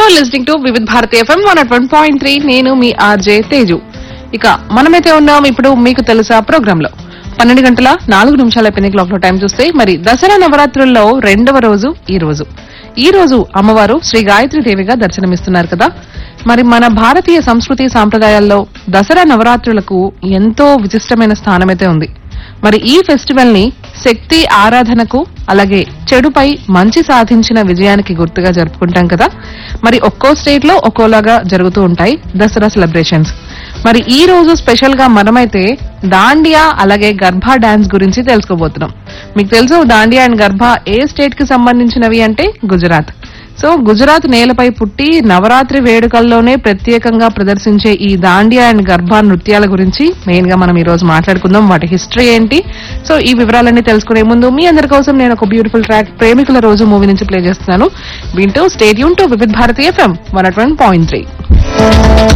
You're listening to Vividh Bharati FM 101.3. నేను మీ RJ Teju. ఇక మనమైతే ఉన్నాం ఇప్పుడు మీకు తెలుసా ప్రోగ్రామ్ లో 12 గంటల 4 నిమిషాల పెన్ని క్లాక్ లో టైం చూస్తే మరి దసరా నవరాత్రుల్లో 2వ రోజు ఈ రోజు అమ్మవారు శ్రీ గాయత్రి దేవిగా దర్శనమిస్తున్నారు కదా. మరి మన భారతీయ సంస్కృతి సాంప్రదాయాల్లో దసరా నవరాత్రులకు ఎంతో విశిష్టమైన స్థానమైతే ఉంది. మరి ఈ ఫెస్టివల్ ని శక్తి ఆరాధనకు అలాగే చెడుపై మంచి సాధించిన విజయానికి గుర్తుగా జరుపుకుంటాం కదా. మరి ఒక్కో స్టేట్ లో ఒక్కోలాగా జరుగుతూ ఉంటాయి దసరా సెలబ్రేషన్స్. మరి ఈ రోజు స్పెషల్ గా మనమైతే దాండియా అలాగే గర్భా డాన్స్ గురించి తెలుసుకోబోతున్నాం. మీకు తెలుసు Dandiya and Garba A state కి సంబంధించినవి అంటే గుజరాత్. సో గుజరాత్ నేలపై పుట్టి నవరాత్రి వేడుకల్లోనే ప్రత్యేకంగా ప్రదర్శించే ఈ దాండియా అండ్ గర్భా నృత్యాల గురించి మెయిన్ గా మనం ఈ రోజు మాట్లాడుకుందాం. వాటి హిస్టరీ ఏంటి, సో ఈ వివరాలన్నీ తెలుసుకునే ముందు మీ అందరి కోసం నేను ఒక బ్యూటిఫుల్ ట్రాక్ ప్రేమికుల రోజు మూవీ నుంచి ప్లే చేస్తున్నాను. వింటూ stadium to Vividh Bharati FM 101.3.